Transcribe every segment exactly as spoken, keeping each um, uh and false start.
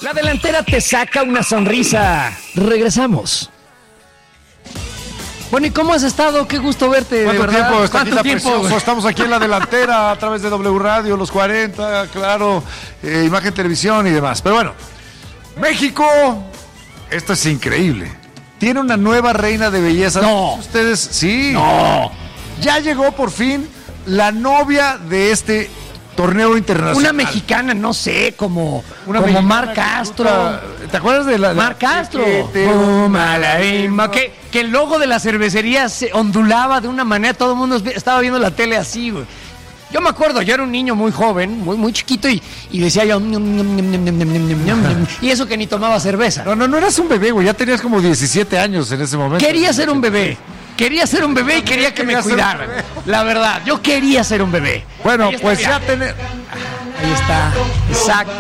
La delantera te saca una sonrisa. Regresamos. Bueno, ¿y cómo has estado? Qué gusto verte, ¿Cuánto de verdad. tiempo? Está ¿Cuánto aquí tiempo? precioso. Estamos aquí en la delantera a través de W Radio, los cuarenta, claro, eh, Imagen Televisión y demás. Pero bueno, México, esto es increíble. Tiene una nueva reina de belleza. No. Ustedes, sí. No. Ya llegó por fin la novia de este torneo internacional. Una mexicana, no sé, como, Una como mexicana Mar que Castro. disfruta- ¿Te acuerdas de la? Mar Castro. Que te- Oh, Malaima. Que, que el logo de la cervecería se ondulaba de una manera, todo el mundo estaba viendo la tele así, güey. Yo me acuerdo, yo era un niño muy joven, muy, muy chiquito, y, y decía yo, "Ñam, ñam, ñam, ñam, ñam, ñam, ñam, ñam, ñam", y eso que ni tomaba cerveza. No, no, no eras un bebé, güey. Ya tenías como diecisiete años en ese momento. Quería ser un bebé. Quería ser un bebé y quería que me Quería ser un cuidaran. bebé. La verdad, yo quería ser un bebé. Bueno, Ahí está, pues mira. ya tenés. Ahí está, exacto.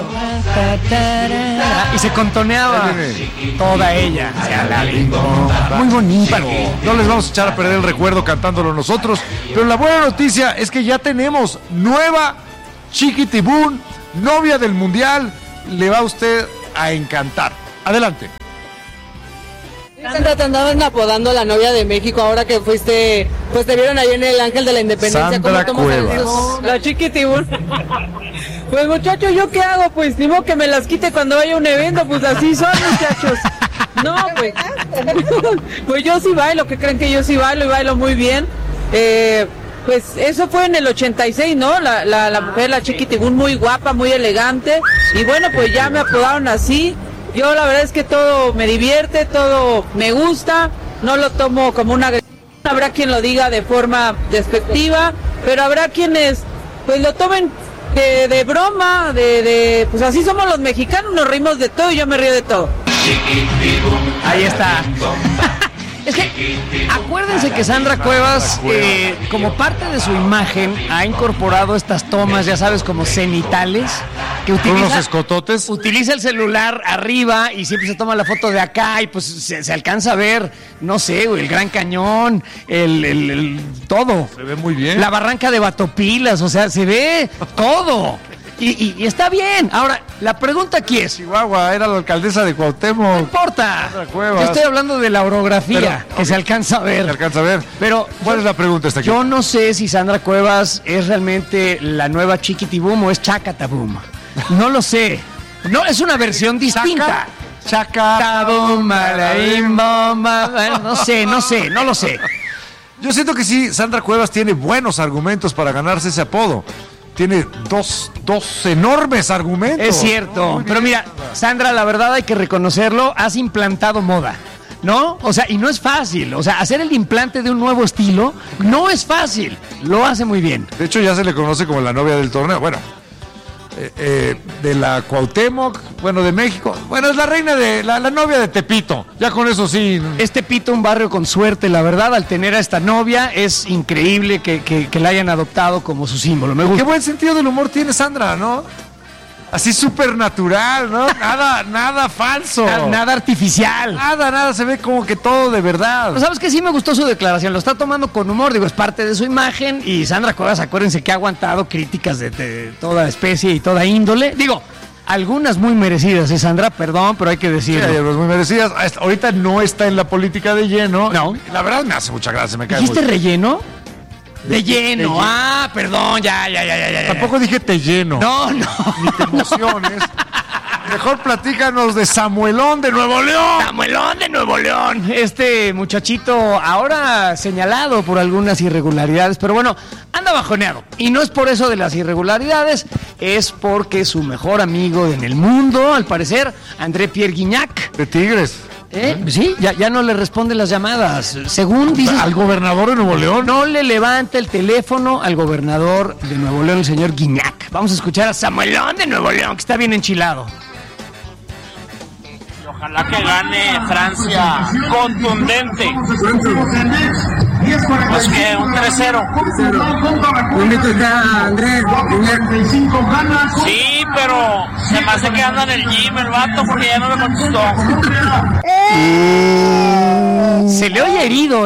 Y se contoneaba toda ella. Muy bonito. No les vamos a echar a perder el recuerdo cantándolo nosotros, pero la buena noticia es que ya tenemos nueva Chiquitibún, novia del Mundial. Le va a usted a encantar. Adelante. Sandra, te andaban apodando la novia de México ahora que fuiste, pues te vieron ahí en el Ángel de la Independencia. Sandra ¿Cómo tomas Cuevas. esos- La chiquitibún. Pues muchachos, ¿yo qué hago? Pues ni modo que me las quite cuando vaya a un evento, pues así son, muchachos. No, pues. Pues yo sí bailo, que creen que yo sí bailo y bailo muy bien. Eh, pues eso fue en el ochenta y seis, ¿no? La, la, la mujer, la Chiquitibún, muy guapa, muy elegante. Y bueno, pues ya me apodaron así. Yo la verdad es que todo me divierte, todo me gusta, no lo tomo como una agresión. Habrá quien lo diga de forma despectiva, pero habrá quienes pues lo tomen de, de broma, de, de pues así somos los mexicanos, nos reímos de todo y yo me río de todo. Ahí está. Es que acuérdense que Sandra Cuevas, eh, como parte de su imagen, ha incorporado estas tomas, ya sabes, como cenitales, que Con unos utiliza, escototes. utiliza el celular arriba y siempre se toma la foto de acá y pues se, se alcanza a ver, no sé, güey, el Gran Cañón, el, el- el- todo. Se ve muy bien. La barranca de Batopilas, o sea, se ve todo. Y, y- y está bien. Ahora, la pregunta aquí es, Chihuahua, era la alcaldesa de no Cuauhtémoc. importa. Sandra Cuevas. Yo estoy hablando de la orografía, Pero, que ok. se alcanza a ver. Se alcanza a ver. Pero ¿Cuál es la pregunta esta aquí? yo no sé si Sandra Cuevas es realmente la nueva Chiquitibum o es Chacatabum. No lo sé. No, es una versión distinta. Chaca. Tabum, malaim, bomba, bueno, no sé, no sé, no lo sé. Yo siento que sí, Sandra Cuevas tiene buenos argumentos para ganarse ese apodo. Tiene dos, dos enormes argumentos. Es cierto. Muy bien. Pero mira, Sandra, la verdad hay que reconocerlo, has implantado moda. ¿No? O sea, y no es fácil. O sea, hacer el implante de un nuevo estilo no es fácil. Lo hace muy bien. De hecho, ya se le conoce como la novia del torneo. Bueno, eh, eh, de la Cuauhtémoc, bueno, de México. Bueno, es la reina de, la, la novia de Tepito. Ya con eso sí. Este Pito, un barrio con suerte, la verdad, al tener a esta novia, es increíble que, que, que la hayan adoptado como su símbolo. Me Qué gusta. buen sentido del humor tiene Sandra, ¿no? Así súper natural, ¿no? Nada, nada falso. Nada, nada artificial. Nada, nada, se ve como que todo de verdad. Pero ¿sabes qué? Sí me gustó su declaración, lo está tomando con humor, digo, es parte de su imagen, y Sandra Cuevas, acuérdense que ha aguantado críticas de, de toda especie y toda índole. Digo, algunas muy merecidas, ¿eh, Sandra? Perdón, pero hay que Sí, decirlo. hay obras muy merecidas. Hasta ahorita no está en la política de lleno. No. La verdad me hace mucha gracia, me cae ¿Dijiste muy... relleno? De lleno. de lleno. Ah, perdón, ya, ya, ya, ya, ya. Tampoco dije te lleno. No, no. Ni te emociones. Mejor platícanos de Samuelón de Nuevo León. Samuelón de Nuevo León. Este muchachito ahora señalado por algunas irregularidades, pero bueno, anda bajoneado. Y no es por eso de las irregularidades, es porque su mejor amigo en el mundo, al parecer, André Pierre Guignac, De Tigres. ¿eh? Sí, ya, ya no le responde las llamadas. Según dice, Al gobernador de Nuevo León. no le levanta el teléfono al gobernador de Nuevo León, el señor Guignac. Vamos a escuchar a Samuelón de Nuevo León, que está bien enchilado. Ojalá que gane Francia contundente. Pues que un tres cero. Sí, pero se me hace que anda en el gym el vato porque ya no me contestó. Se le oye herido, ¿eh?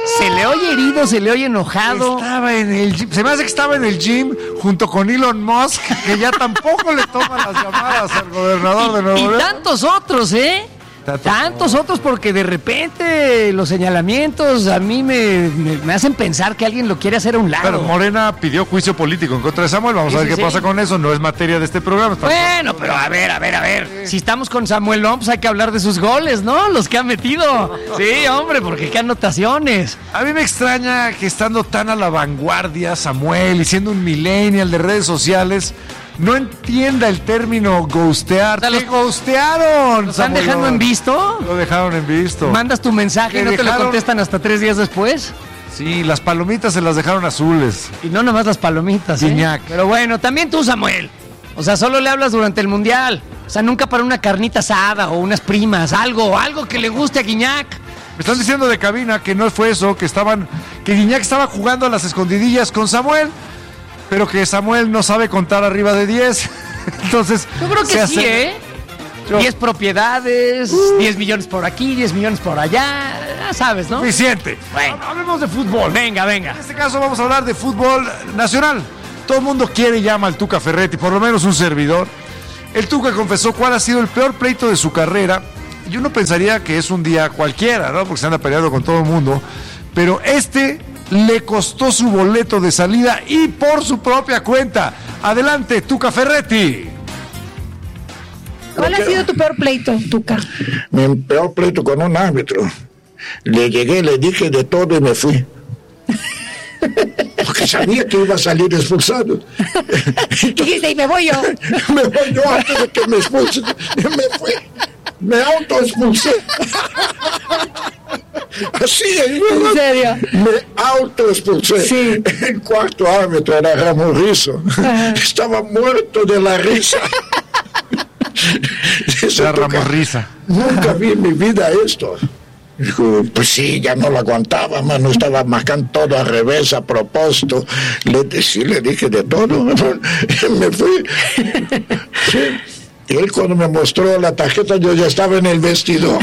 Se le oye herido, se le oye enojado. Estaba en el gym. Se me hace que estaba en el gym junto con Elon Musk, que ya tampoco le toman las llamadas al gobernador de Nuevo Y León. tantos otros, ¿eh? Tantos Tantos otros, porque de repente los señalamientos a mí me, me, me hacen pensar que alguien lo quiere hacer a un lado. Pero Morena pidió juicio político en contra de Samuel. Vamos Sí, a ver sí, qué sí. pasa con eso. No es materia de este programa. Estamos- Bueno, pero a ver, a ver, a ver. Si estamos con Samuel López, hay que hablar de sus goles, ¿no? Los que ha metido. Sí, hombre, porque qué anotaciones. A mí me extraña que estando tan a la vanguardia Samuel y siendo un millennial de redes sociales no entienda el término ghostear. O sea, ¡Te los- ghostearon! ¿Los están Samuel dejando en López. visto? Lo dejaron en visto. Mandas tu mensaje y Le no te lo dejaron- contestan hasta tres días después. Sí, las palomitas se las dejaron azules. Y no nomás las palomitas, ¿eh? Guiñac. Pero bueno, también tú, Samuel. O sea, solo le hablas durante el Mundial. O sea, nunca para una carnita asada o unas primas, algo, algo que le guste a Guiñac. Me están diciendo de cabina que no fue eso, que estaban, que Guiñac estaba jugando a las escondidillas con Samuel, pero que Samuel no sabe contar arriba de diez. Entonces, Yo creo que se sí, hace- ¿eh? Yo- diez propiedades, diez millones por aquí, diez millones por allá. Ya sabes, ¿no? Suficiente. Bueno. Hablemos de fútbol. Venga, venga. En este caso vamos a hablar de fútbol nacional. Todo el mundo quiere y llama al Tuca Ferretti, por lo menos un servidor. El Tuca confesó cuál ha sido el peor pleito de su carrera. Y uno pensaría que es un día cualquiera, ¿no? Porque se anda peleando con todo el mundo. Pero este le costó su boleto de salida y por su propia cuenta. Adelante, Tuca Ferretti. ¿Cuál ha sido tu peor pleito, Tuca? Mi peor pleito con un árbitro. Le llegué, le dije de todo y me fui. Porque sabía que iba a salir expulsado. Dijiste, y me voy yo. Me voy yo antes de que me expulsen. Me fui. Me autoexpulsé. Así es. ¿En serio? Me autoexpulsé. Sí. El cuarto árbitro era Ramón Rizzo. Estaba muerto de la risa. Dice, Era "Tuca, Ramos Risa. nunca vi en mi vida esto". Dijo, pues sí, ya no lo aguantaba, mano, estaba marcando todo al revés, a propósito. Le, sí, le dije de todo, me fui. Sí. Y él cuando me mostró la tarjeta, yo ya estaba en el vestidor.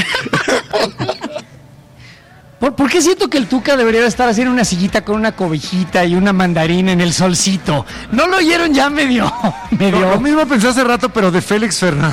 ¿Por, por qué siento que el Tuca debería estar así en una sillita con una cobijita y una mandarina en el solcito? ¿No lo oyeron ya medio? medio... Lo mismo pensé hace rato, pero de Félix Fernández.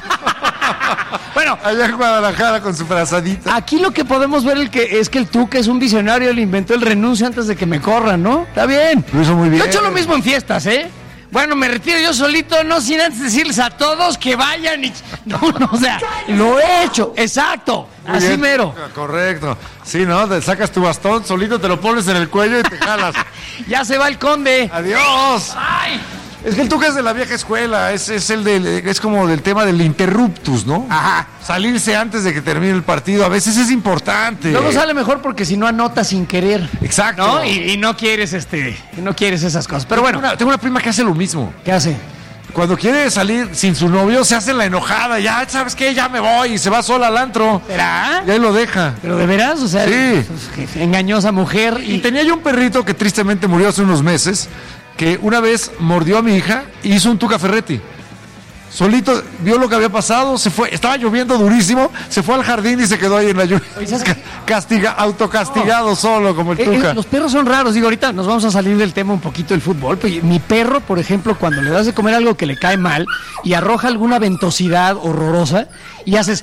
Bueno, Allá en Guadalajara con su frazadita. aquí lo que podemos ver el que, es que el Tuca es un visionario, le inventó el renuncio antes de que me corran, ¿no? Está bien. Lo hizo muy bien. Yo he hecho lo mismo en fiestas, ¿eh? Bueno, me retiro yo solito, no sin antes decirles a todos que vayan y... No, no, o sea, lo he hecho, exacto, Muy así bien. mero. Correcto. Sí, ¿no? Te sacas tu bastón, solito te lo pones en el cuello y te jalas. Ya se va el conde. ¡Adiós! ¡Ay! Es que el Tuca es de la vieja escuela, es, es el del, es como del tema del interruptus, ¿no? Ajá. Salirse antes de que termine el partido, a veces es importante. Luego sale mejor porque si no anotas sin querer. Exacto. ¿No? Y, y no quieres este, y no quieres esas cosas. Pero bueno, Tengo una, tengo una prima que hace lo mismo. ¿qué hace? Cuando quiere salir sin su novio, se hace la enojada. Ya, ¿sabes qué? Ya me voy y se va sola al antro. ¿Será? Y ahí lo deja. ¿Pero de veras? O sea, Sí. pues, que engañosa mujer. Y Y tenía yo un perrito que tristemente murió hace unos meses, que una vez mordió a mi hija y hizo un Tuca Ferretti. Solito vio lo que había pasado, se fue, estaba lloviendo durísimo, se fue al jardín y se quedó ahí en la lluvia. Oye, ¿sabes qué? Castiga, autocastigado solo como el Eh, eh, Tuca. los perros son raros. Digo, ahorita nos vamos a salir del tema un poquito del fútbol. Pero mi perro, por ejemplo, cuando le das de comer algo que le cae mal y arroja alguna ventosidad horrorosa y haces...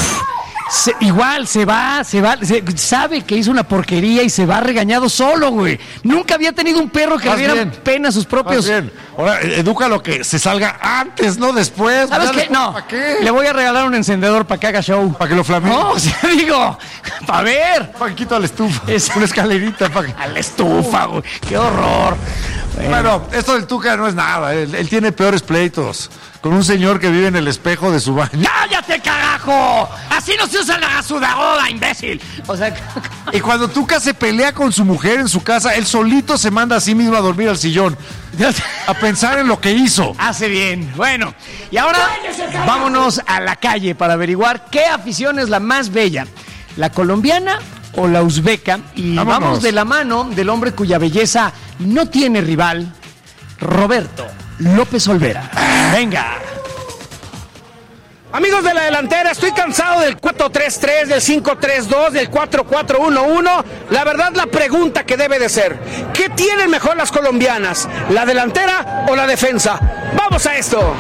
se- igual se va, se va, se- sabe que hizo una porquería y se va regañado solo, güey. Nunca había tenido un perro que Más le diera bien. pena a sus Más propios... bien, ahora eh, edúcalo que se salga antes, no después. ¿Sabes Ya qué? después, No, ¿para qué? le voy a regalar un encendedor para que haga show. Para que lo flamee. No, o sea, digo, para ver. Panquito a la estufa. Es- Una escalerita para que... A la estufa, güey. Qué horror. Bueno, esto del Tuca no es nada. Él, él tiene peores pleitos. Con un señor que vive en el espejo de su baño. ¡Cállate, carajo! Así no se usa la sudarola, imbécil. O sea, Y cuando Tuca se pelea con su mujer en su casa, él solito se manda a sí mismo a dormir al sillón. A pensar en lo que hizo. hace bien. Bueno, y ahora vámonos a la calle para averiguar qué afición es la más bella, la colombiana o la uzbeca. Y Vámonos. vamos de la mano del hombre cuya belleza no tiene rival, Roberto López Olvera. Venga. Amigos de la delantera, estoy cansado del cuatro tres tres, del cinco tres dos, del cuatro cuatro uno uno. La verdad, la pregunta que debe de ser, ¿qué tienen mejor las colombianas? ¿La delantera o la defensa? ¡Vamos a esto!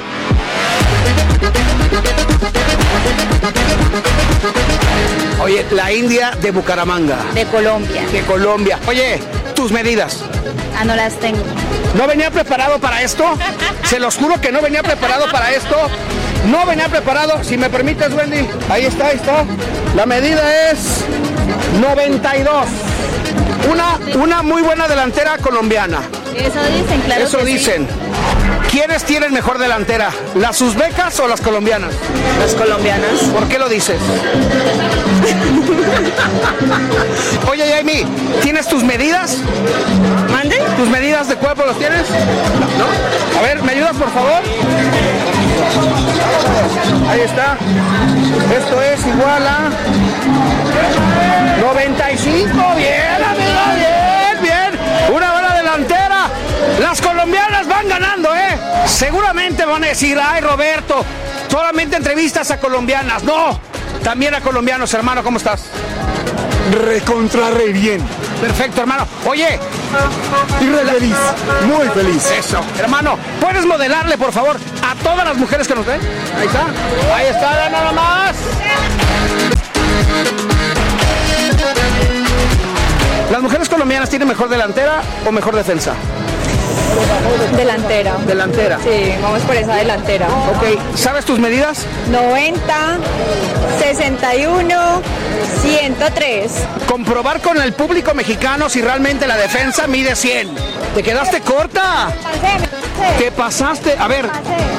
Oye, la India de Bucaramanga. De Colombia. De Colombia. Oye, tus medidas. Ah, no las tengo. ¿No venía preparado para esto? Se los juro que no venía preparado para esto. No venía preparado. Si me permites, Wendy. Ahí está, ahí está. La medida es noventa y dos. Una, una muy buena delantera colombiana. Eso dicen, claro. Eso que dicen. Sí. ¿Quiénes tienen mejor delantera? ¿Las uzbecas o las colombianas? Las colombianas. ¿Por qué lo dices? Oye, Jaime, ¿tienes tus medidas? ¿Mande? ¿Tus medidas de cuerpo los tienes? ¿No? A ver, ¿me ayudas, por favor? Ahí está. Esto es igual a noventa y cinco. Bien, amiga, bien, bien. Una buena delantera. Las colombianas van ganando, ¿eh? Seguramente van a decir, ay, Roberto, solamente entrevistas a colombianas. No, también a colombianos, hermano, ¿cómo estás? Recontra re bien. Perfecto, hermano. Oye. Y re feliz, muy feliz. Eso. Hermano, ¿puedes modelarle, por favor, a todas las mujeres que nos ven? Ahí está. Ahí está, nada más. ¿Las mujeres colombianas tienen mejor delantera o mejor defensa? Delantera. Delantera. Sí, vamos por esa delantera. Ok, ¿sabes tus medidas? noventa, sesenta y uno, ciento tres. Comprobar con el público mexicano si realmente la defensa mide cien. ¿Te quedaste corta? Pasé, me pasé. ¿Qué pasaste? A ver.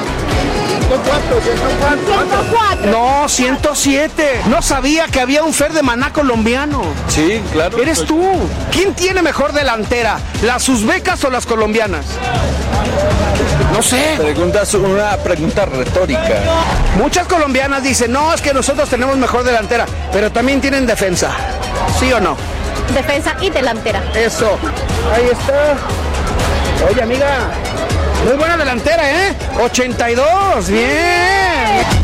ciento cuatro. No, ciento siete. No sabía que había un Fer de Maná colombiano. Sí, claro. Eres tú. ¿Quién tiene mejor delantera? ¿Las uzbecas o las colombianas? No sé. Preguntas una pregunta retórica. Muchas colombianas dicen, no, es que nosotros tenemos mejor delantera, pero también tienen defensa. ¿Sí o no? Defensa y delantera. Eso. Ahí está. Oye, amiga. Muy buena delantera, ¿eh? ochenta y dos. Bien.